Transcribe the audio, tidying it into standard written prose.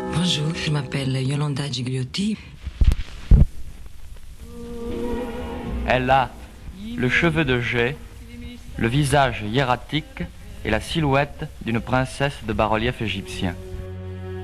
Bonjour, je m'appelle Yolanda Gigliotti. Elle a le cheveu de jais, le visage hiératique et la silhouette d'une princesse de bas-relief égyptien.